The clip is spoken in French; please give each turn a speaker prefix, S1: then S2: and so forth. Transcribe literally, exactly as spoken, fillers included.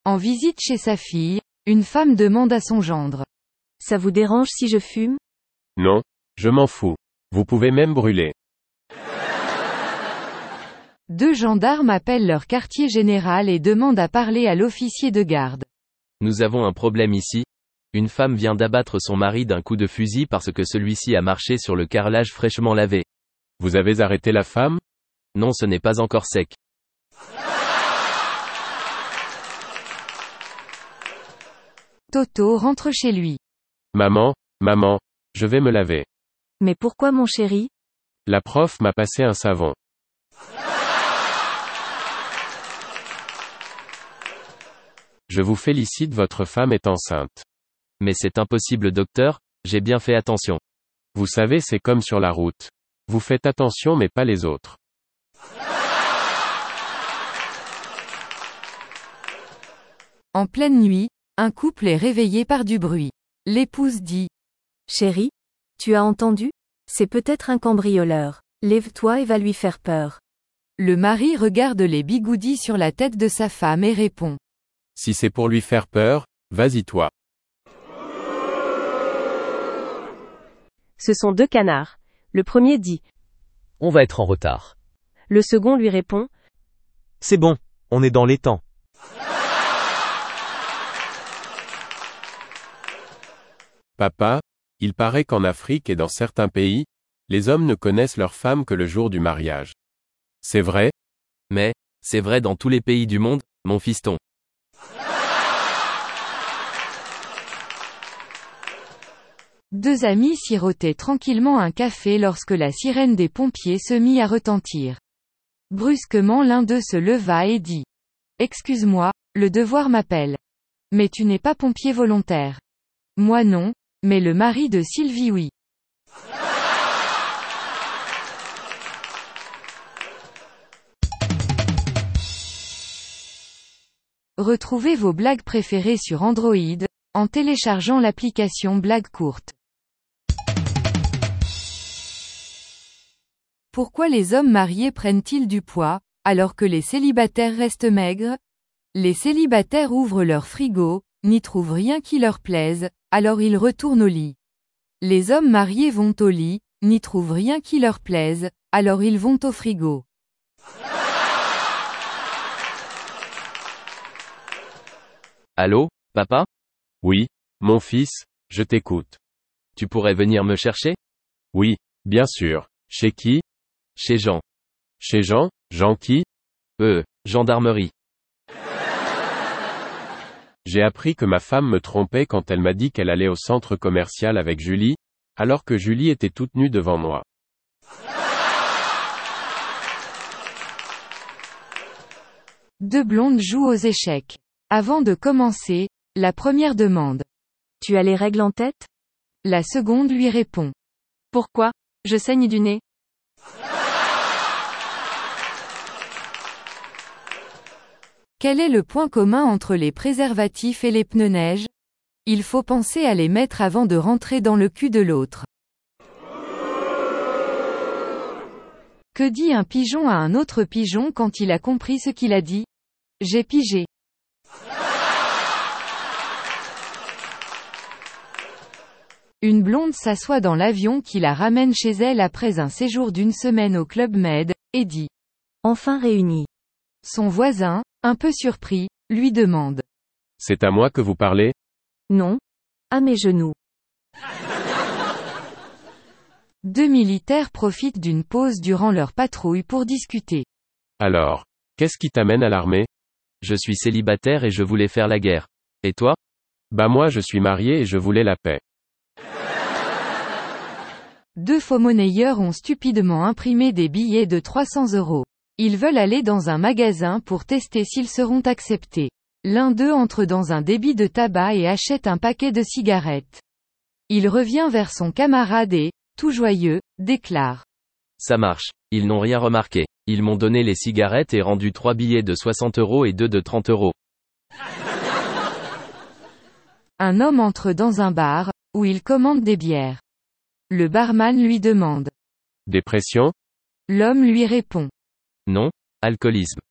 S1: En visite chez sa fille, une femme demande à son gendre.
S2: Ça vous dérange si je fume?
S3: Non, je m'en fous. Vous pouvez même brûler.
S1: Deux gendarmes appellent leur quartier général et demandent à parler à l'officier de garde.
S4: Nous avons un problème ici. Une femme vient d'abattre son mari d'un coup de fusil parce que celui-ci a marché sur le carrelage fraîchement lavé.
S3: Vous avez arrêté la femme?
S4: Non, ce n'est pas encore sec.
S1: Toto rentre chez lui.
S3: Maman, maman, je vais me laver.
S2: Mais pourquoi mon chéri?
S3: La prof m'a passé un savon. Je vous félicite, votre femme est enceinte.
S4: Mais c'est impossible, docteur, j'ai bien fait attention.
S3: Vous savez, c'est comme sur la route. Vous faites attention mais pas les autres.
S1: En pleine nuit, un couple est réveillé par du bruit. L'épouse dit.
S2: Chérie? Tu as entendu? C'est peut-être un cambrioleur. Lève-toi et va lui faire peur.
S1: Le mari regarde les bigoudis sur la tête de sa femme et répond.
S3: Si c'est pour lui faire peur, vas-y toi.
S2: Ce sont deux canards. Le premier dit.
S5: On va être en retard.
S2: Le second lui répond.
S5: C'est bon, on est dans les temps.
S3: Papa, il paraît qu'en Afrique et dans certains pays, les hommes ne connaissent leur femme que le jour du mariage. C'est vrai?
S4: Mais, c'est vrai dans tous les pays du monde, mon fiston.
S1: Deux amis sirotaient tranquillement un café lorsque la sirène des pompiers se mit à retentir. Brusquement l'un d'eux se leva et dit. Excuse-moi, le devoir m'appelle. Mais tu n'es pas pompier volontaire. Moi non, mais le mari de Sylvie oui. Retrouvez vos blagues préférées sur Android, en téléchargeant l'application Blagues courtes. Pourquoi les hommes mariés prennent-ils du poids, alors que les célibataires restent maigres? Les célibataires ouvrent leur frigo, n'y trouvent rien qui leur plaise, alors ils retournent au lit. Les hommes mariés vont au lit, n'y trouvent rien qui leur plaise, alors ils vont au frigo.
S4: Allô, papa?
S3: Oui, mon fils, je t'écoute.
S4: Tu pourrais venir me chercher?
S3: Oui, bien sûr. Chez qui?
S4: Chez Jean.
S3: Chez Jean? Jean qui?
S4: Euh, gendarmerie.
S3: J'ai appris que ma femme me trompait quand elle m'a dit qu'elle allait au centre commercial avec Julie, alors que Julie était toute nue devant moi.
S1: Deux blondes jouent aux échecs. Avant de commencer, la première demande.
S2: Tu as les règles en tête?
S1: La seconde lui répond.
S2: Pourquoi? Je saigne du nez.
S1: Quel est le point commun entre les préservatifs et les pneus neige? Il faut penser à les mettre avant de rentrer dans le cul de l'autre. Que dit un pigeon à un autre pigeon quand il a compris ce qu'il a dit? J'ai pigé. Une blonde s'assoit dans l'avion qui la ramène chez elle après un séjour d'une semaine au Club Med, et dit.
S2: Enfin réunis.
S1: Son voisin, un peu surpris, lui demande.
S3: C'est à moi que vous parlez?
S2: Non. À mes genoux.
S1: Deux militaires profitent d'une pause durant leur patrouille pour discuter.
S3: Alors, qu'est-ce qui t'amène à l'armée?
S4: Je suis célibataire et je voulais faire la guerre. Et toi?
S3: Bah moi je suis marié et je voulais la paix.
S1: Deux faux-monnayeurs ont stupidement imprimé des billets de trois cents euros. Ils veulent aller dans un magasin pour tester s'ils seront acceptés. L'un d'eux entre dans un débit de tabac et achète un paquet de cigarettes. Il revient vers son camarade et, tout joyeux, déclare.
S4: Ça marche, ils n'ont rien remarqué. Ils m'ont donné les cigarettes et rendu trois billets de soixante euros et deux de trente euros.
S1: Un homme entre dans un bar, où il commande des bières. Le barman lui demande.
S3: Dépression?
S1: L'homme lui répond.
S4: Non, alcoolisme.